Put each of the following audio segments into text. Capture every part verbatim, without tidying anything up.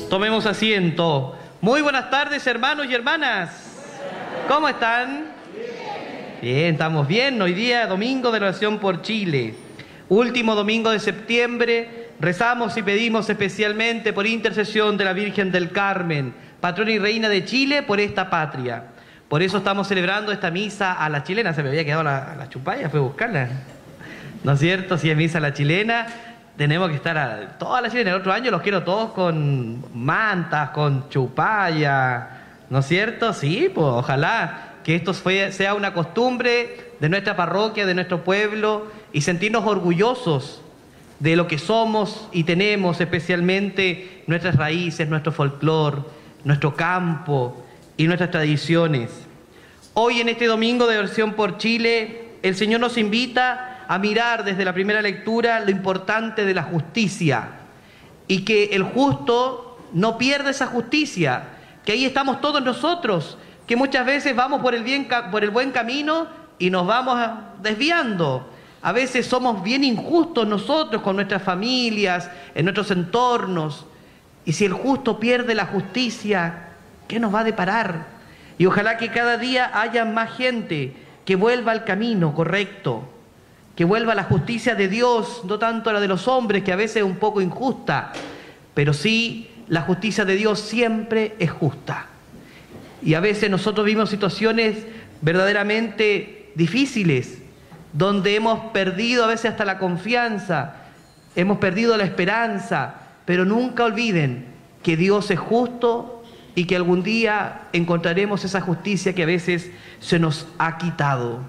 Tomemos asiento. Muy buenas tardes, hermanos y hermanas. ¿Cómo están? Bien, estamos bien. Hoy día, domingo de oración por Chile. Último domingo de septiembre, rezamos y pedimos especialmente por intercesión de la Virgen del Carmen, patrona y reina de Chile, por esta patria. Por eso estamos celebrando esta misa a la chilena. Se me había quedado la, la chupalla, fue a buscarla. ¿No es cierto? Si es misa a la chilena, tenemos que estar a toda la chilena. El otro año los quiero todos con mantas, con chupalla. ¿No es cierto? Sí, pues ojalá que esto fue, sea una costumbre de nuestra parroquia, de nuestro pueblo, y sentirnos orgullosos de lo que somos y tenemos, especialmente nuestras raíces, nuestro folclore, nuestro campo y nuestras tradiciones. Hoy, en este domingo de oración por Chile, el Señor nos invita a mirar desde la primera lectura lo importante de la justicia, y que el justo no pierda esa justicia, que ahí estamos todos nosotros, que muchas veces vamos por el, bien, por el buen camino y nos vamos desviando. A veces somos bien injustos nosotros con nuestras familias, en nuestros entornos, y si el justo pierde la justicia, ¿qué nos va a deparar? Y ojalá que cada día haya más gente que vuelva al camino correcto, que vuelva a la justicia de Dios, no tanto la de los hombres, que a veces es un poco injusta, pero sí la justicia de Dios siempre es justa. Y a veces nosotros vivimos situaciones verdaderamente difíciles, donde hemos perdido a veces hasta la confianza, hemos perdido la esperanza, pero nunca olviden que Dios es justo y que algún día encontraremos esa justicia que a veces se nos ha quitado.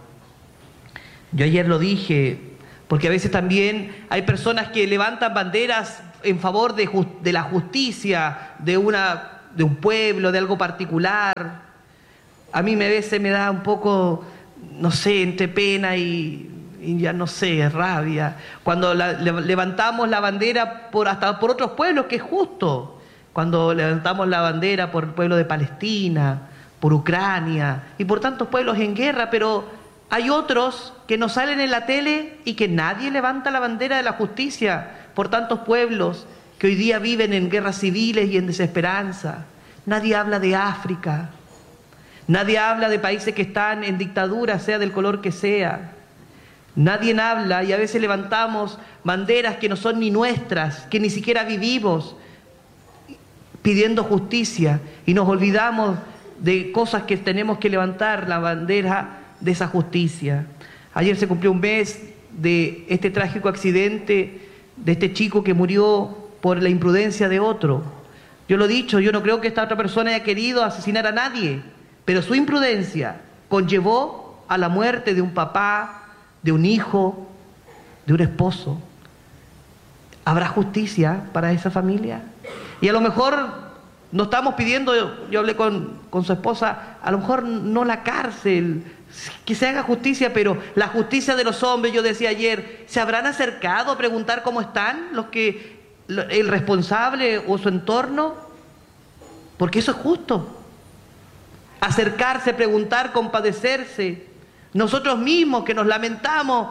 Yo ayer lo dije, porque a veces también hay personas que levantan banderas en favor de, de la justicia, de, una, de un pueblo, de algo particular. A mí a veces me da un poco, no sé, entre pena y, y ya no sé, rabia, cuando la, le, levantamos la bandera por, hasta por otros pueblos, que es justo. Cuando levantamos la bandera por el pueblo de Palestina, por Ucrania y por tantos pueblos en guerra, pero hay otros que no salen en la tele y que nadie levanta la bandera de la justicia por tantos pueblos que hoy día viven en guerras civiles y en desesperanza. Nadie habla de África, nadie habla de países que están en dictadura, sea del color que sea. Nadie habla, y a veces levantamos banderas que no son ni nuestras, que ni siquiera vivimos, pidiendo justicia, y nos olvidamos de cosas que tenemos que levantar la bandera de esa justicia. Ayer se cumplió un mes de este trágico accidente de este chico que murió por la imprudencia de otro. Yo lo he dicho, yo no creo que esta otra persona haya querido asesinar a nadie, pero su imprudencia conllevó a la muerte de un papá, de un hijo, de un esposo. ¿Habrá justicia para esa familia? Y a lo mejor no estamos pidiendo, yo, yo hablé con, con su esposa, a lo mejor no la cárcel, que se haga justicia, pero la justicia de los hombres. Yo decía ayer, ¿se habrán acercado a preguntar cómo están los que, el responsable o su entorno? Porque eso es justo. Acercarse, preguntar, compadecerse. Nosotros mismos que nos lamentamos,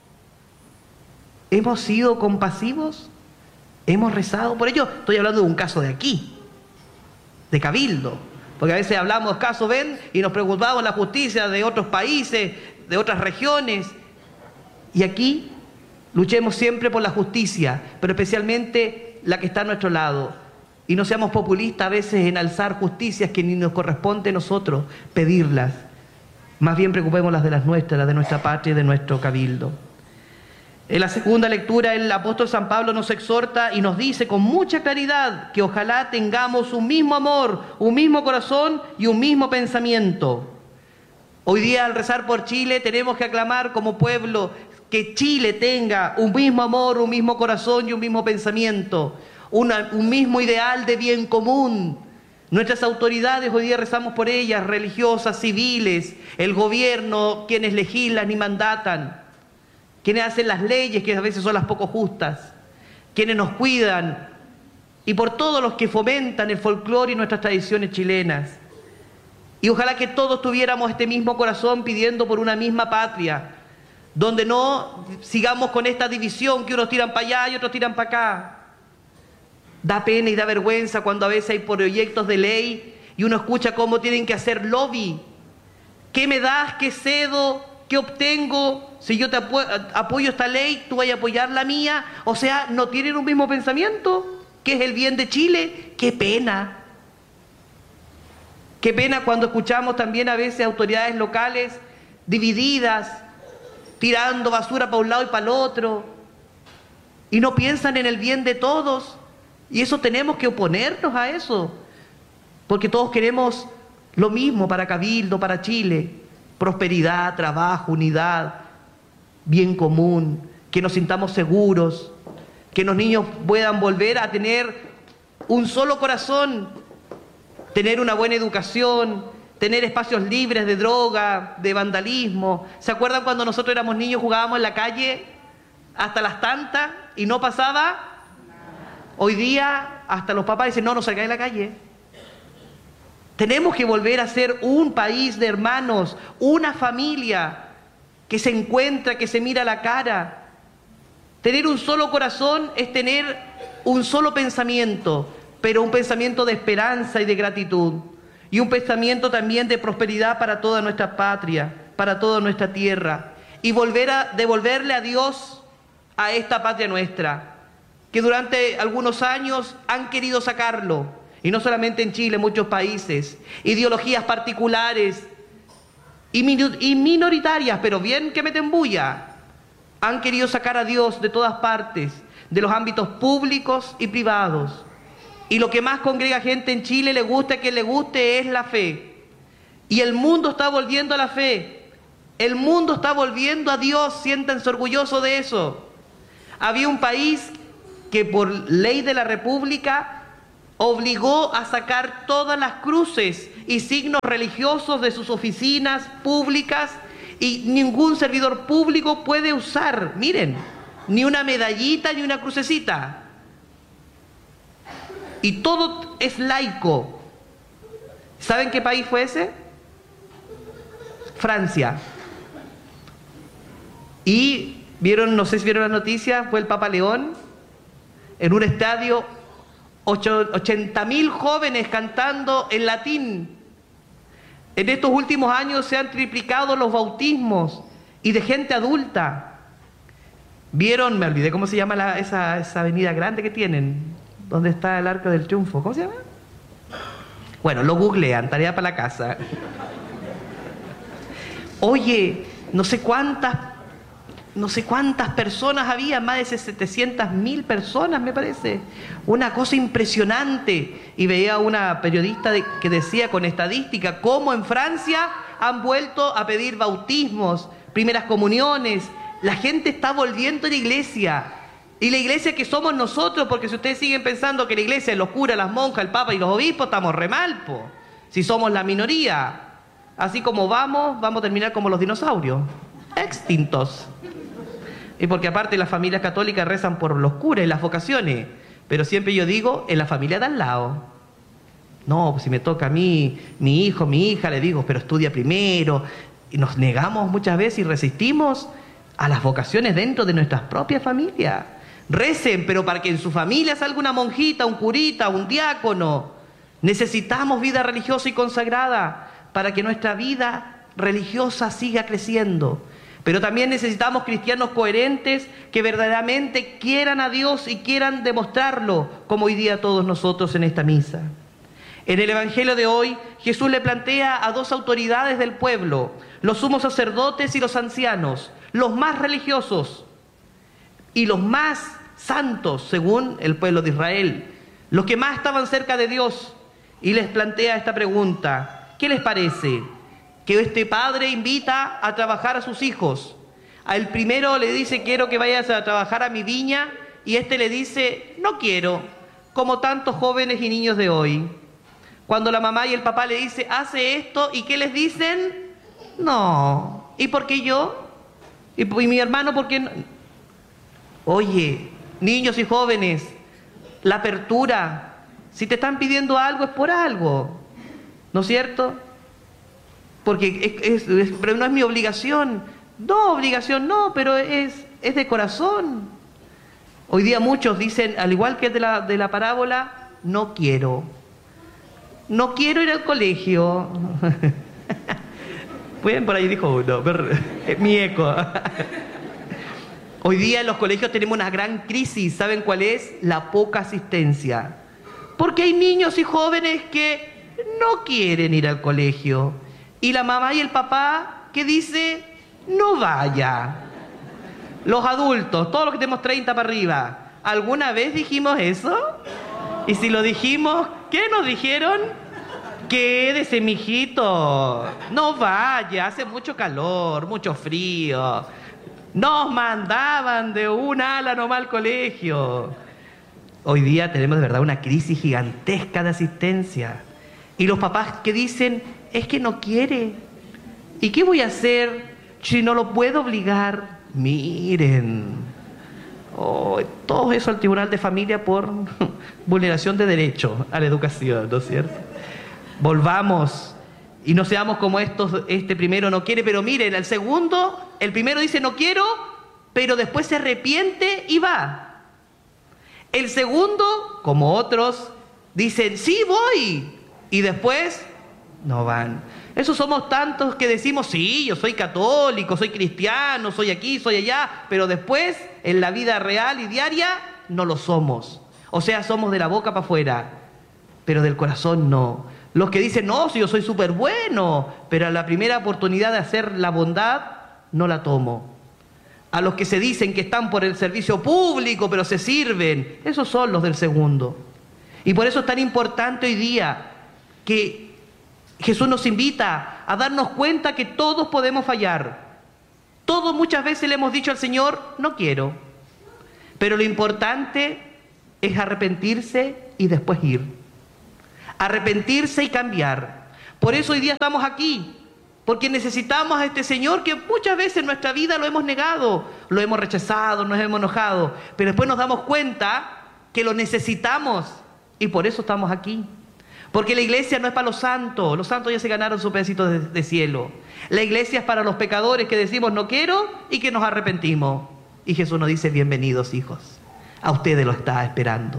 ¿hemos sido compasivos? ¿Hemos rezado por ello? Estoy hablando de un caso de aquí, de Cabildo. Porque a veces hablamos casos, ven, y nos preocupamos la justicia de otros países, de otras regiones. Y aquí luchemos siempre por la justicia, pero especialmente la que está a nuestro lado. Y no seamos populistas a veces en alzar justicias que ni nos corresponde a nosotros pedirlas. Más bien preocupemos las de las nuestras, las de nuestra patria y de nuestro cabildo. En la segunda lectura, el apóstol San Pablo nos exhorta y nos dice con mucha claridad que ojalá tengamos un mismo amor, un mismo corazón y un mismo pensamiento. Hoy día, al rezar por Chile, tenemos que aclamar como pueblo que Chile tenga un mismo amor, un mismo corazón y un mismo pensamiento, una, un mismo ideal de bien común. Nuestras autoridades, hoy día rezamos por ellas, religiosas, civiles, el gobierno, quienes legislan y mandatan, quienes hacen las leyes, que a veces son las poco justas, quienes nos cuidan, y por todos los que fomentan el folclore y nuestras tradiciones chilenas. Y ojalá que todos tuviéramos este mismo corazón pidiendo por una misma patria, donde no sigamos con esta división que unos tiran para allá y otros tiran para acá. Da pena y da vergüenza cuando a veces hay proyectos de ley y uno escucha cómo tienen que hacer lobby. ¿Qué me das? ¿Qué cedo? ¿Qué obtengo? Si yo te apo apoyo esta ley, tú vas a apoyar la mía. O sea, no tienen un mismo pensamiento, que es el bien de Chile. ¡Qué pena! ¡Qué pena cuando escuchamos también a veces autoridades locales divididas, tirando basura para un lado y para el otro, y no piensan en el bien de todos! Y eso tenemos que oponernos a eso, porque todos queremos lo mismo para Cabildo, para Chile: prosperidad, trabajo, unidad, bien común, que nos sintamos seguros, que los niños puedan volver a tener un solo corazón, tener una buena educación, tener espacios libres de droga, de vandalismo. ¿Se acuerdan cuando nosotros éramos niños, jugábamos en la calle hasta las tantas y no pasaba? Hoy día hasta los papás dicen: no, no salgáis de la calle. Tenemos que volver a ser un país de hermanos, una familia que se encuentra, que se mira a la cara. Tener un solo corazón es tener un solo pensamiento, pero un pensamiento de esperanza y de gratitud, y un pensamiento también de prosperidad para toda nuestra patria, para toda nuestra tierra, y volver a devolverle a Dios a esta patria nuestra, que durante algunos años han querido sacarlo, y no solamente en Chile, en muchos países, ideologías particulares y minoritarias, pero bien que meten bulla, han querido sacar a Dios de todas partes, de los ámbitos públicos y privados. Y lo que más congrega gente en Chile, le guste a quien le guste, es la fe. Y el mundo está volviendo a la fe. El mundo está volviendo a Dios, siéntanse orgullosos de eso. Había un país que por ley de la República obligó a sacar todas las cruces y signos religiosos de sus oficinas públicas, y ningún servidor público puede usar, miren, ni una medallita ni una crucecita. Y todo es laico. ¿Saben qué país fue ese? Francia. Y vieron, no sé si vieron las noticias, fue el Papa León en un estadio, ochenta mil jóvenes cantando en latín. En estos últimos años se han triplicado los bautismos, y de gente adulta. ¿Vieron? Me olvidé cómo se llama la, esa, esa avenida grande que tienen, donde está el Arco del Triunfo. ¿Cómo se llama? Bueno, lo googlean, tarea para la casa. Oye, no sé cuántas, no sé cuántas personas había, más de setecientas mil personas, me parece. Una cosa impresionante. Y veía una periodista de, que decía con estadística cómo en Francia han vuelto a pedir bautismos, primeras comuniones. La gente está volviendo a la iglesia. Y la iglesia que somos nosotros, porque si ustedes siguen pensando que la iglesia es los curas, las monjas, el papa y los obispos, estamos re mal, po. Si somos la minoría. Así como vamos, vamos a terminar como los dinosaurios, extintos. Y porque aparte las familias católicas rezan por los curas y las vocaciones, pero siempre yo digo, en la familia de al lado. No, pues si me toca a mí, mi hijo, mi hija, le digo, pero estudia primero. Y nos negamos muchas veces y resistimos a las vocaciones dentro de nuestras propias familias. Recen, pero para que en su familia salga una monjita, un curita, un diácono. Necesitamos vida religiosa y consagrada para que nuestra vida religiosa siga creciendo. Pero también necesitamos cristianos coherentes que verdaderamente quieran a Dios y quieran demostrarlo, como hoy día todos nosotros en esta misa. En el Evangelio de hoy, Jesús le plantea a dos autoridades del pueblo, los sumos sacerdotes y los ancianos, los más religiosos y los más santos, según el pueblo de Israel, los que más estaban cerca de Dios, y les plantea esta pregunta: ¿qué les parece? Que este padre invita a trabajar a sus hijos. Al primero le dice: quiero que vayas a trabajar a mi viña, y este le dice: no quiero, como tantos jóvenes y niños de hoy. Cuando la mamá y el papá le dicen: hace esto, ¿y qué les dicen? No. ¿Y por qué yo? ¿Y, y mi hermano por qué no? Oye, niños y jóvenes, la apertura. Si te están pidiendo algo es por algo, ¿no es cierto? Porque es, es, es, pero no es mi obligación. No, obligación no, pero es, es de corazón. Hoy día muchos dicen, al igual que de la, de la parábola, no quiero. No quiero ir al colegio. Pueden, por ahí dijo uno, mi eco. Hoy día en los colegios tenemos una gran crisis. ¿Saben cuál es? La poca asistencia. Porque hay niños y jóvenes que no quieren ir al colegio. Y la mamá y el papá que dice, no vaya. Los adultos, todos los que tenemos treinta para arriba, ¿alguna vez dijimos eso? Y si lo dijimos, ¿qué nos dijeron? Quédese, mijito. No vaya, hace mucho calor, mucho frío. Nos mandaban de un ala nomás al colegio. Hoy día tenemos de verdad una crisis gigantesca de asistencia. Y los papás que dicen, es que no quiere. ¿Y qué voy a hacer si no lo puedo obligar? Miren, oh, todo eso al Tribunal de Familia por vulneración de derecho a la educación, ¿no es cierto? Volvamos y no seamos como estos, este primero no quiere, pero miren, el segundo, el primero dice no quiero, pero después se arrepiente y va. El segundo, como otros, dicen sí voy y después no van. Esos somos tantos que decimos, sí, yo soy católico, soy cristiano, soy aquí, soy allá, pero después, en la vida real y diaria, no lo somos. O sea, somos de la boca para afuera, pero del corazón no. Los que dicen, no, si yo soy súper bueno, pero a la primera oportunidad de hacer la bondad, no la tomo. A los que se dicen que están por el servicio público, pero se sirven, esos son los del segundo. Y por eso es tan importante hoy día que Jesús nos invita a darnos cuenta que todos podemos fallar. Todos muchas veces le hemos dicho al Señor, no quiero. Pero lo importante es arrepentirse y después ir. Arrepentirse y cambiar. Por eso hoy día estamos aquí. Porque necesitamos a este Señor que muchas veces en nuestra vida lo hemos negado, lo hemos rechazado, nos hemos enojado. Pero después nos damos cuenta que lo necesitamos y por eso estamos aquí. Porque la iglesia no es para los santos, los santos ya se ganaron su pedacito de, de cielo. La iglesia es para los pecadores que decimos no quiero y que nos arrepentimos. Y Jesús nos dice, bienvenidos hijos, a ustedes lo está esperando.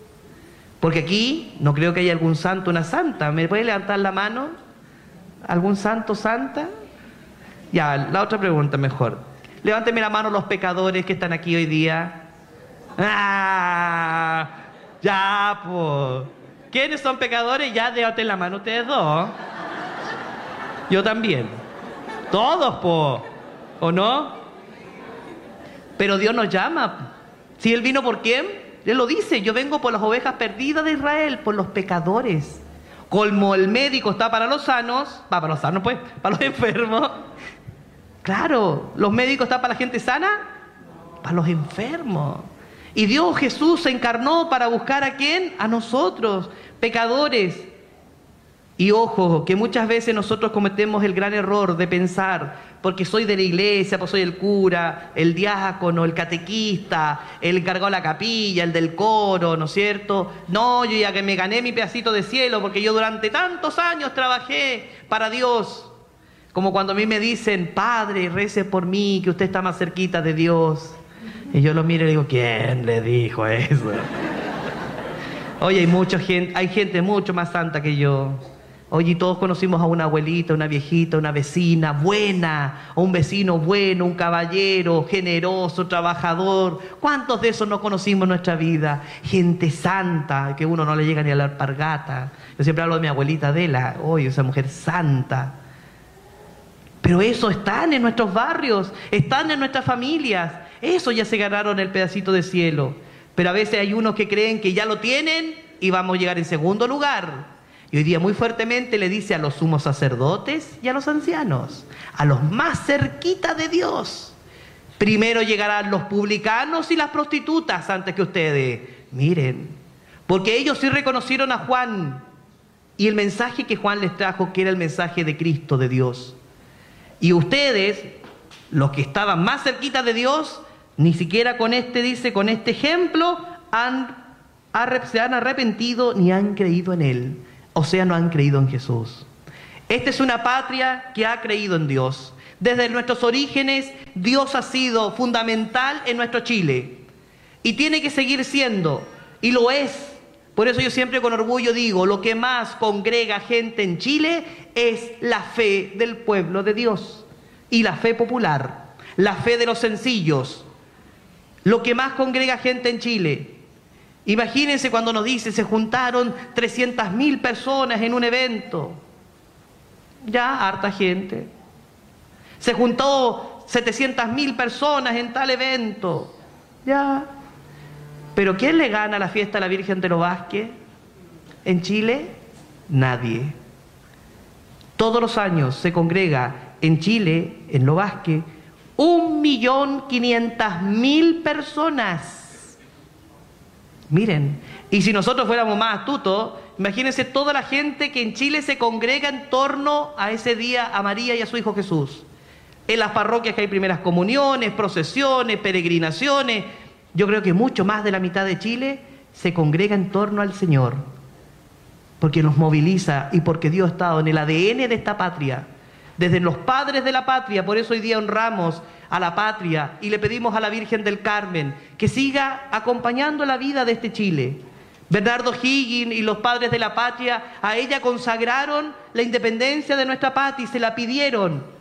Porque aquí no creo que haya algún santo, una santa. ¿Me puede levantar la mano? ¿Algún santo, santa? Ya, la otra pregunta mejor. Levánteme la mano los pecadores que están aquí hoy día. ¡Ah! Ya, pues. ¿Quiénes son pecadores? Ya, levanten la mano ustedes dos. Yo también. Todos, po. ¿O no? Pero Dios nos llama. Si Él vino por quién, Él lo dice. Yo vengo por las ovejas perdidas de Israel, por los pecadores. Como el médico está para los sanos, va para los sanos pues, para los enfermos. Claro, los médicos están para la gente sana, para los enfermos. Y Dios Jesús se encarnó para buscar a quién, a nosotros, pecadores. Y ojo, que muchas veces nosotros cometemos el gran error de pensar, porque soy de la iglesia, pues soy el cura, el diácono, el catequista, el encargado de la capilla, el del coro, ¿no es cierto? No, yo ya que me gané mi pedacito de cielo, porque yo durante tantos años trabajé para Dios. Como cuando a mí me dicen, Padre, rece por mí, que usted está más cerquita de Dios. Y yo lo miro y digo, ¿quién le dijo eso? Oye, hay mucha gente, hay gente mucho más santa que yo. Oye, todos conocimos a una abuelita, una viejita, una vecina buena, o un vecino bueno, un caballero, generoso, trabajador. ¿Cuántos de esos no conocimos en nuestra vida? Gente santa, que uno no le llega ni a la alpargata. Yo siempre hablo de mi abuelita Adela, oye, esa mujer santa. Pero eso están en nuestros barrios, están en nuestras familias. Eso ya se ganaron el pedacito de cielo. Pero a veces hay unos que creen que ya lo tienen y vamos a llegar en segundo lugar. Y hoy día muy fuertemente le dice a los sumos sacerdotes y a los ancianos, a los más cerquita de Dios, primero llegarán los publicanos y las prostitutas antes que ustedes. Miren, porque ellos sí reconocieron a Juan y el mensaje que Juan les trajo, que era el mensaje de Cristo, de Dios. Y ustedes, los que estaban más cerquita de Dios, ni siquiera con este, dice, con este ejemplo, han, se han arrepentido ni han creído en Él. O sea, no han creído en Jesús. Esta es una patria que ha creído en Dios. Desde nuestros orígenes, Dios ha sido fundamental en nuestro Chile. Y tiene que seguir siendo, y lo es. Por eso yo siempre con orgullo digo, lo que más congrega gente en Chile es la fe del pueblo de Dios y la fe popular, la fe de los sencillos. Lo que más congrega gente en Chile. Imagínense cuando nos dice, se juntaron trescientas mil personas en un evento. Ya, harta gente. Se juntó setecientas mil personas en tal evento. Ya. Pero ¿quién le gana la fiesta a la Virgen de los Vázquez en Chile? Nadie. Todos los años se congrega en Chile, en Los Vázquez, un millón quinientas mil personas. Miren, y si nosotros fuéramos más astutos, imagínense toda la gente que en Chile se congrega en torno a ese día a María y a su Hijo Jesús. En las parroquias que hay primeras comuniones, procesiones, peregrinaciones. Yo creo que mucho más de la mitad de Chile se congrega en torno al Señor, porque nos moviliza y porque Dios ha estado en el A D N de esta patria, desde los padres de la patria. Por eso hoy día honramos a la patria y le pedimos a la Virgen del Carmen que siga acompañando la vida de este Chile. Bernardo Higgins y los padres de la patria a ella consagraron la independencia de nuestra patria y se la pidieron.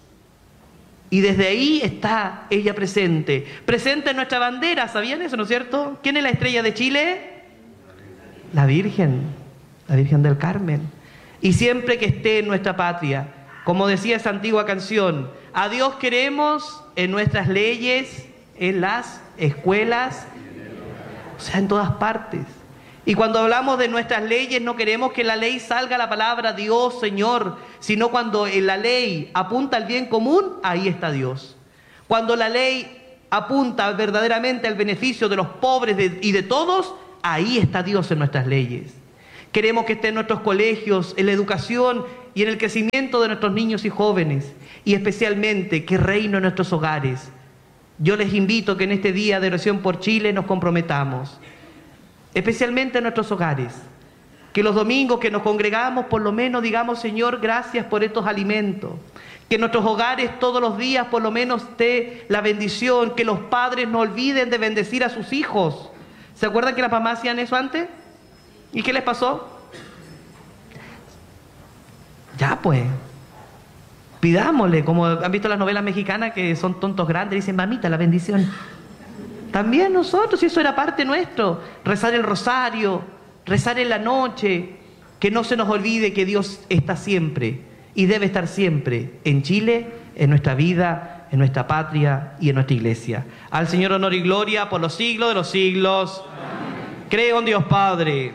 Y desde ahí está ella presente, presente en nuestra bandera. ¿Sabían eso, no es cierto? ¿Quién es la estrella de Chile? La Virgen, la Virgen del Carmen. Y siempre que esté en nuestra patria, como decía esa antigua canción, a Dios queremos en nuestras leyes, en las escuelas, o sea, en todas partes. Y cuando hablamos de nuestras leyes, no queremos que en la ley salga la palabra Dios, Señor, sino cuando en la ley apunta al bien común, ahí está Dios. Cuando la ley apunta verdaderamente al beneficio de los pobres de, y de todos, ahí está Dios en nuestras leyes. Queremos que esté en nuestros colegios, en la educación y en el crecimiento de nuestros niños y jóvenes, y especialmente que reine en nuestros hogares. Yo les invito que en este día de oración por Chile nos comprometamos, especialmente en nuestros hogares, que los domingos que nos congregamos por lo menos digamos, Señor, gracias por estos alimentos, que en nuestros hogares todos los días por lo menos esté la bendición, que los padres no olviden de bendecir a sus hijos. ¿Se acuerdan que las mamás hacían eso antes? ¿Y qué les pasó? Ya pues, pidámosle, como han visto las novelas mexicanas que son tontos grandes, dicen, mamita, la bendición. También nosotros, si eso era parte nuestro, rezar el rosario, rezar en la noche, que no se nos olvide que Dios está siempre y debe estar siempre en Chile, en nuestra vida, en nuestra patria y en nuestra iglesia. Al Señor honor y gloria por los siglos de los siglos. Amén. Creo en Dios Padre,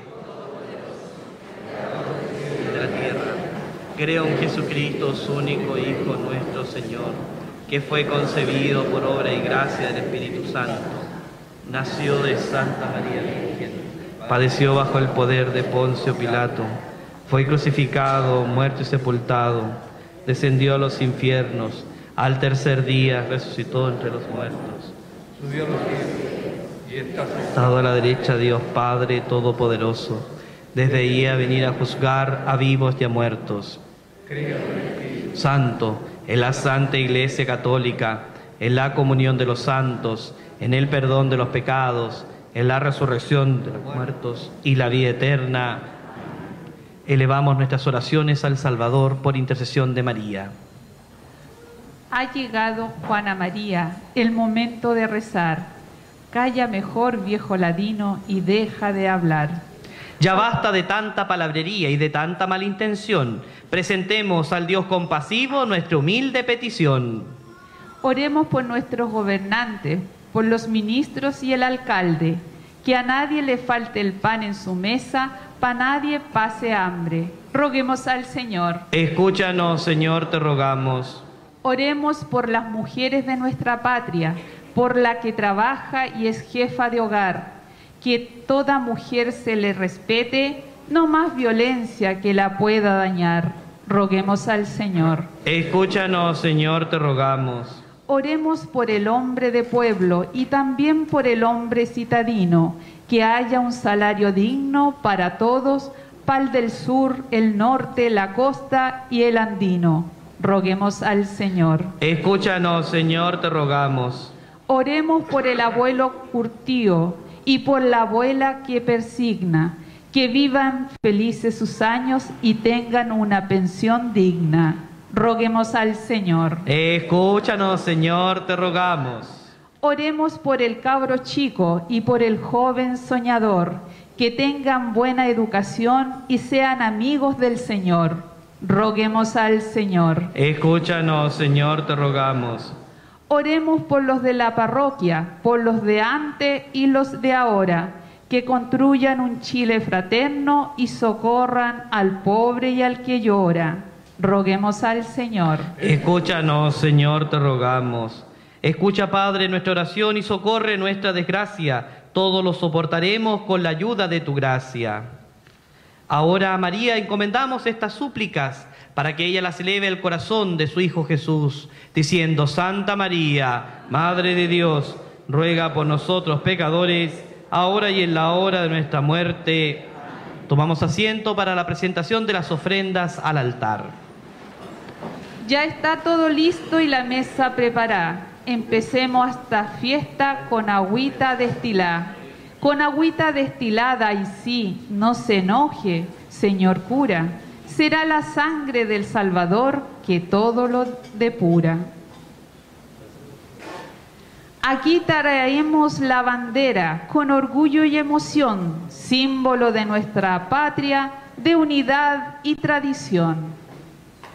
de la tierra. Creo en Jesucristo, su único Hijo, nuestro Señor, que fue concebido por obra y gracia del Espíritu Santo. Nació de Santa María Virgen, padeció bajo el poder de Poncio Pilato, fue crucificado, muerto y sepultado, descendió a los infiernos, al tercer día resucitó entre los muertos, subió a los cielos y está sentado a la derecha de Dios Padre Todopoderoso, desde ahí a venir a juzgar a vivos y a muertos. Creo en el Espíritu Santo, en la Santa Iglesia Católica, en la comunión de los santos, en el perdón de los pecados, en la resurrección de los muertos y la vida eterna. Elevamos nuestras oraciones al Salvador por intercesión de María. Ha llegado, Juana María, el momento de rezar. Calla mejor, viejo ladino, y deja de hablar. Ya basta de tanta palabrería y de tanta malintención. Presentemos al Dios compasivo nuestra humilde petición. Oremos por nuestros gobernantes, por los ministros y el alcalde, que a nadie le falte el pan en su mesa, pa' nadie pase hambre. Roguemos al Señor. Escúchanos, Señor, te rogamos. Oremos por las mujeres de nuestra patria, por la que trabaja y es jefa de hogar, que toda mujer se le respete, no más violencia que la pueda dañar. Roguemos al Señor. Escúchanos, Señor, te rogamos. Oremos por el hombre de pueblo y también por el hombre citadino, que haya un salario digno para todos, pal del sur, el norte, la costa y el andino. Roguemos al Señor. Escúchanos, Señor, te rogamos. Oremos por el abuelo curtío y por la abuela que persigna, que vivan felices sus años y tengan una pensión digna. Roguemos al Señor. Escúchanos, Señor, te rogamos. Oremos por el cabro chico y por el joven soñador, que tengan buena educación y sean amigos del Señor. Roguemos al Señor. Escúchanos, Señor, te rogamos. Oremos por los de la parroquia, por los de antes y los de ahora, que construyan un Chile fraterno y socorran al pobre y al que llora. Roguemos al Señor. Escúchanos, Señor, te rogamos. Escucha, Padre, nuestra oración y socorre nuestra desgracia. Todos lo soportaremos con la ayuda de tu gracia. Ahora a María encomendamos estas súplicas para que ella las eleve al corazón de su Hijo Jesús, diciendo: Santa María, Madre de Dios, ruega por nosotros pecadores, ahora y en la hora de nuestra muerte. Tomamos asiento para la presentación de las ofrendas al altar. Ya está todo listo y la mesa preparada. Empecemos esta fiesta con agüita destilada. Con agüita destilada, y sí, no se enoje, señor cura. Será la sangre del Salvador que todo lo depura. Aquí traemos la bandera con orgullo y emoción, símbolo de nuestra patria, de unidad y tradición.